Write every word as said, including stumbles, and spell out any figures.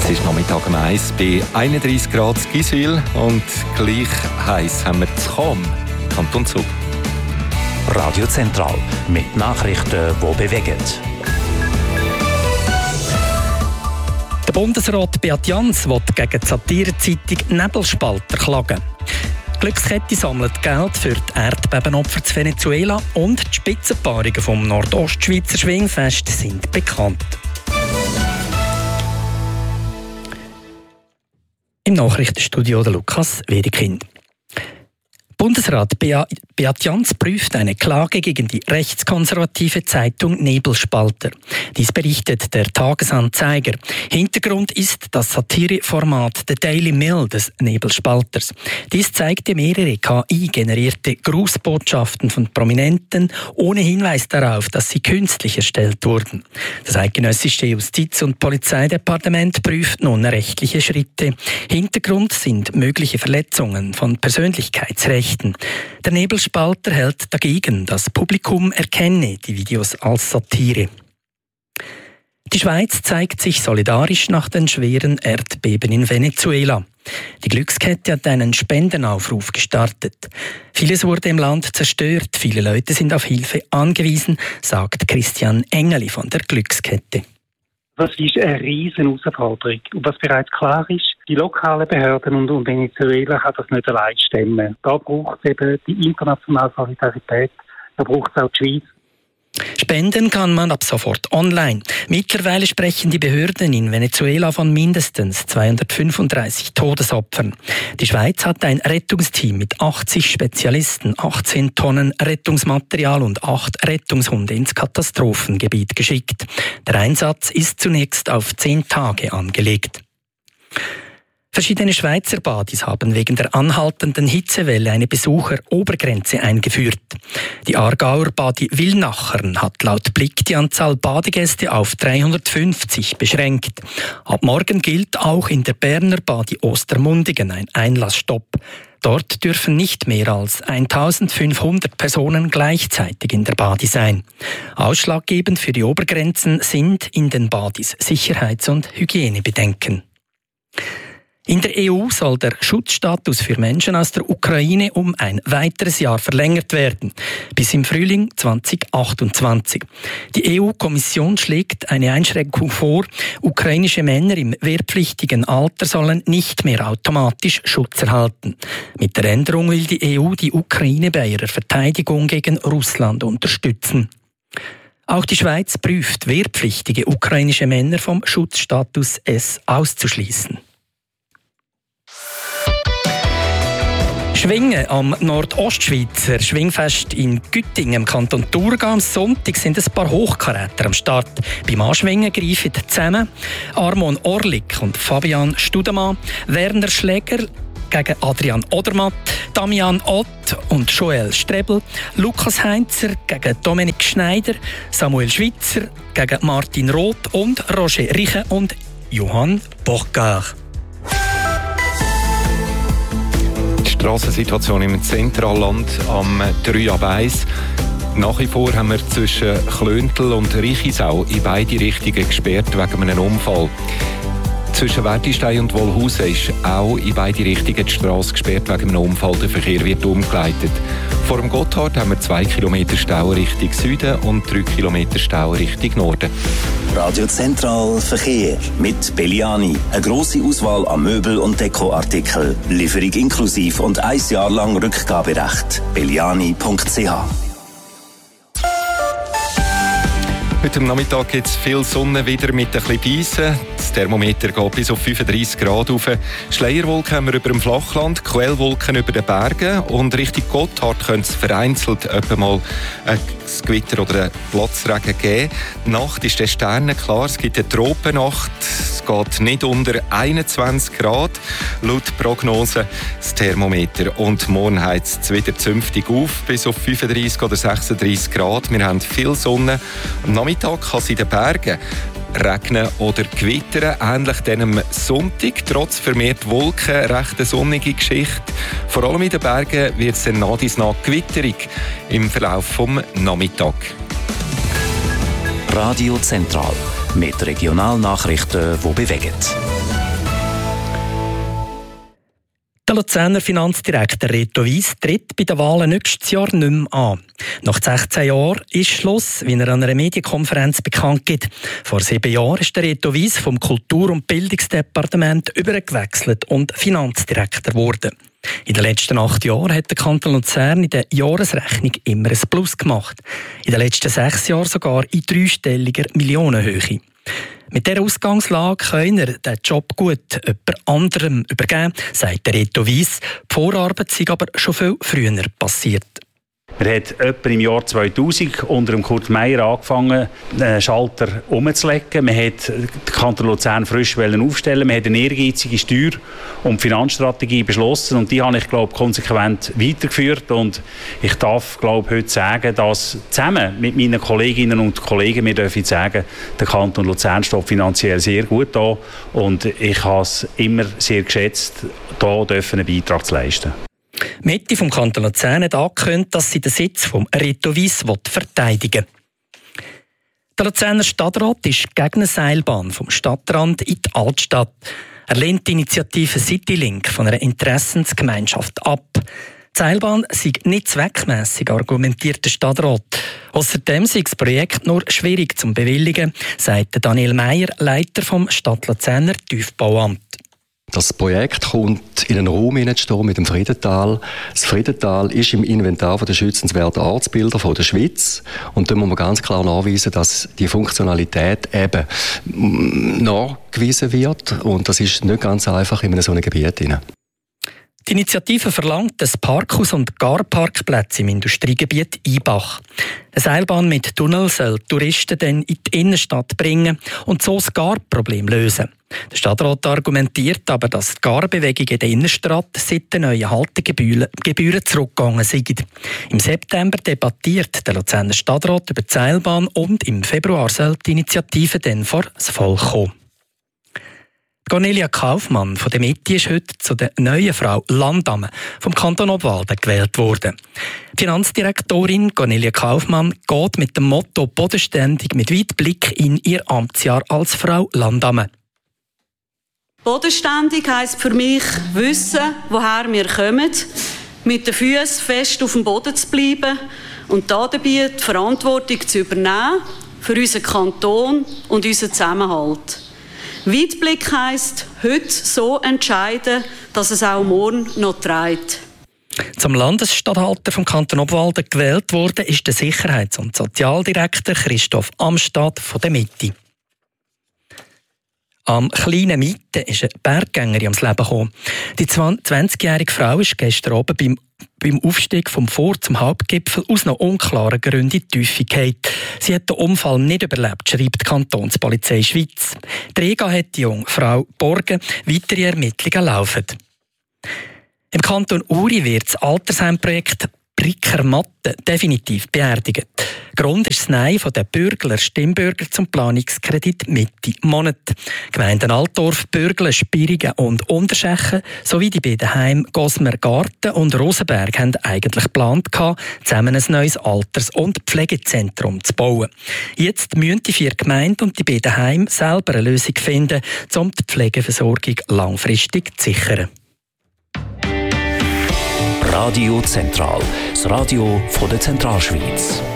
Es ist Nachmittag um eins bei einunddreissig Grad in Giswil und gleich heiß haben wir zu Cham, Kanton Zug. Radio Zentral mit Nachrichten, die bewegen. Der Bundesrat Beat Jans will gegen die Satirezeitung Nebelspalter klagen. Die Glückskette sammelt Geld für die Erdbebenopfer zu Venezuela und die Spitzenpaarungen vom Nordostschweizer Schwingfest sind bekannt. Im Nachrichtenstudio der Lukas Wedekind. Bundesrat Beat Jans prüft eine Klage gegen die rechtskonservative Zeitung Nebelspalter. Dies berichtet der Tagesanzeiger. Hintergrund ist das Satireformat The Daily Mail des Nebelspalters. Dies zeigte mehrere K I-generierte Grußbotschaften von Prominenten ohne Hinweis darauf, dass sie künstlich erstellt wurden. Das eidgenössische Justiz- und Polizeidepartement prüft nun rechtliche Schritte. Hintergrund sind mögliche Verletzungen von Persönlichkeitsrechten. Der Nebelspalter hält dagegen, das Publikum erkenne die Videos als Satire. Die Schweiz zeigt sich solidarisch nach den schweren Erdbeben in Venezuela. Die Glückskette hat einen Spendenaufruf gestartet. Vieles wurde im Land zerstört, viele Leute sind auf Hilfe angewiesen, sagt Christian Engeli von der Glückskette. Das ist eine riesen Herausforderung. Und was bereits klar ist, die lokalen Behörden und Venezuela kann das nicht allein stemmen. Da braucht es eben die internationale Solidarität, da braucht es auch die Schweiz. Spenden kann man ab sofort online. Mittlerweile sprechen die Behörden in Venezuela von mindestens zweihundertfünfunddreißig Todesopfern. Die Schweiz hat ein Rettungsteam mit achtzig Spezialisten, achtzehn Tonnen Rettungsmaterial und acht Rettungshunde ins Katastrophengebiet geschickt. Der Einsatz ist zunächst auf zehn Tage angelegt. Verschiedene Schweizer Badis haben wegen der anhaltenden Hitzewelle eine Besucherobergrenze eingeführt. Die Aargauer Badi Willnachern hat laut Blick die Anzahl Badegäste auf dreihundertfünfzig beschränkt. Ab morgen gilt auch in der Berner Badi Ostermundigen ein Einlassstopp. Dort dürfen nicht mehr als eintausendfünfhundert Personen gleichzeitig in der Badi sein. Ausschlaggebend für die Obergrenzen sind in den Badis Sicherheits- und Hygienebedenken. In der E U soll der Schutzstatus für Menschen aus der Ukraine um ein weiteres Jahr verlängert werden, bis im Frühling zweitausendachtundzwanzig. Die E U-Kommission schlägt eine Einschränkung vor, ukrainische Männer im wehrpflichtigen Alter sollen nicht mehr automatisch Schutz erhalten. Mit der Änderung will die E U die Ukraine bei ihrer Verteidigung gegen Russland unterstützen. Auch die Schweiz prüft, wehrpflichtige ukrainische Männer vom Schutzstatus S auszuschließen. Schwingen am Nordostschweizer Schwingfest in Güttingen im Kanton Thurgau. Am Sonntag sind ein paar Hochkaräter am Start. Beim Anschwingen greifen zusammen Armon Orlik und Fabian Studemann, Werner Schläger gegen Adrian Odermatt, Damian Ott und Joel Strebel, Lukas Heinzer gegen Dominik Schneider, Samuel Schwitzer gegen Martin Roth und Roger Riche und Johann Bochgard. Die Strassensituation im Zentralland am drei ab eins. Nach wie vor haben wir zwischen Klöntel und Richisau in beide Richtungen gesperrt wegen einem Unfall. Zwischen Wertistein und Wollhausen ist auch in beide Richtungen die Strasse gesperrt wegen einem Unfall. Der Verkehr wird umgeleitet. Vor dem Gotthard haben wir zwei Kilometer Stau Richtung Süden und drei Kilometer Stau Richtung Norden. Radio Zentral Verkehr mit Belliani. Eine grosse Auswahl an Möbel- und Dekoartikeln. Lieferung inklusiv und ein Jahr lang Rückgaberecht. belliani punkt c h. Heute am Nachmittag gibt es viel Sonne wieder mit ein bisschen Beisen. Das Thermometer geht bis auf fünfunddreissig Grad rauf. Schleierwolken haben wir über dem Flachland, Quellwolken über den Bergen und Richtung Gotthard könnte es vereinzelt etwa mal ein Gewitter oder einen Platzregen geben. Die Nacht ist der sternenklar, es gibt eine Tropennacht. Es geht nicht unter einundzwanzig Grad, laut Prognose das Thermometer. Und morgen heizt es wieder zünftig auf, bis auf fünfunddreissig oder sechsunddreissig Grad. Wir haben viel Sonne. Am Nachmittag kann es in den Bergen regnen oder gewittern, ähnlich dann am Sonntag. Trotz vermehrt Wolken, recht eine sonnige Geschichte. Vor allem in den Bergen wird es dann nach dies nach gewitterig im Verlauf vom Nachmittag. Radio Zentral mit Regionalnachrichten, die bewegen. Der Luzerner Finanzdirektor Reto Wyss tritt bei den Wahlen nächstes Jahr nicht mehr an. Nach sechzehn Jahren ist Schluss, wie er an einer Medienkonferenz bekannt gibt. Vor sieben Jahren ist der Reto Wyss vom Kultur- und Bildungsdepartement übergewechselt und Finanzdirektor geworden. In den letzten acht Jahren hat der Kanton Luzern in der Jahresrechnung immer ein Plus gemacht. In den letzten sechs Jahren sogar in dreistelliger Millionenhöhe. Mit dieser Ausgangslage können wir den Job gut jemand anderem übergeben, sagt Reto Wyss. Die Vorarbeit sei aber schon viel früher passiert. Man hat etwa im Jahr zweitausend unter dem Kurt Meier angefangen, den Schalter umzulegen. Man hat den Kanton Luzern frisch aufstellen. Man hat eine ehrgeizige Steuer- und Finanzstrategie beschlossen und die habe ich, glaube ich, konsequent weitergeführt. Und ich darf, glaube ich, heute sagen, dass zusammen mit meinen Kolleginnen und Kollegen wir dürfen sagen, der Kanton Luzern steht finanziell sehr gut da und ich habe es immer sehr geschätzt, da einen Beitrag zu leisten. Mitte vom Kanton Luzern hat angekündigt, dass sie den Sitz von Reto Wyss verteidigen will. Der Luzerner Stadtrat ist gegen eine Seilbahn vom Stadtrand in die Altstadt. Er lehnt die Initiative Citylink von einer Interessensgemeinschaft ab. Die Seilbahn sei nicht zweckmässig, argumentiert der Stadtrat. Außerdem sei das Projekt nur schwierig zu bewilligen, sagt Daniel Meier, Leiter vom Stadt-Luzerner Tiefbauamt. Das Projekt kommt in einen Raum hineinzustehen mit dem Friedental. Das Friedental ist im Inventar der schützenswerten Ortsbilder der Schweiz. Und da muss man ganz klar nachweisen, dass die Funktionalität eben nachgewiesen wird. Und das ist nicht ganz einfach in einem solchen Gebiet. Die Initiative verlangt ein Parkhaus und Carparkplätze im Industriegebiet Ibach. Eine Seilbahn mit Tunnel soll Touristen dann in die Innenstadt bringen und so das Garproblem lösen. Der Stadtrat argumentiert aber, dass die Garbewegung in der Innenstadt seit den neuen Haltegebühren zurückgegangen sind. Im September debattiert der Luzerner Stadtrat über die Seilbahn und im Februar soll die Initiative dann vor das Volk kommen. Cornelia Kaufmann von der Mitte ist heute zu der neuen Frau Landamme vom Kanton Obwalden gewählt worden. Die Finanzdirektorin Cornelia Kaufmann geht mit dem Motto bodenständig mit Weitblick in ihr Amtsjahr als Frau Landamme. Bodenständig heisst für mich wissen, woher wir kommen, mit den Füßen fest auf dem Boden zu bleiben und dabei die Verantwortung zu übernehmen für unseren Kanton und unseren Zusammenhalt. Weitblick heisst, heute so entscheiden, dass es auch morgen noch trägt. Zum Landesstatthalter vom Kanton Obwalden gewählt wurde, ist der Sicherheits- und Sozialdirektor Christoph Amstad von der Mitte. Am kleinen Mitten ist eine Berggängerin ums Leben gekommen. Die zwanzigjährige Frau ist gestern Abend beim, beim Aufstieg vom Vor- zum Hauptgipfel aus noch unklaren Gründen in die Tiefe gefallen. Sie hat den Unfall nicht überlebt, schreibt die Kantonspolizei Schweiz. Die Rega hat die junge Frau geborgen. Weitere Ermittlungen laufen. Im Kanton Uri wird das Altersheimprojekt Brickermatte definitiv beerdigt. Grund ist das Nein der Bürgler Stimmbürger zum Planungskredit Mitte Monat. Gemeinden Altdorf, Bürgle, Spirigen und Unterschechen sowie die beiden Heime Gosmer Garten und Rosenberg haben eigentlich geplant, zusammen ein neues Alters- und Pflegezentrum zu bauen. Jetzt müssen die vier Gemeinden und die beiden Heime selber eine Lösung finden, um die Pflegeversorgung langfristig zu sichern. Radio Zentral, das Radio von der Zentralschweiz.